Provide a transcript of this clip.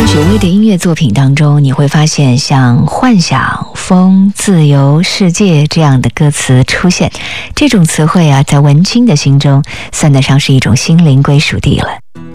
许巍的音乐作品当中，你会发现像幻想、风、自由、世界这样的歌词出现，这种词汇啊，在文青的心中算得上是一种心灵归属地了。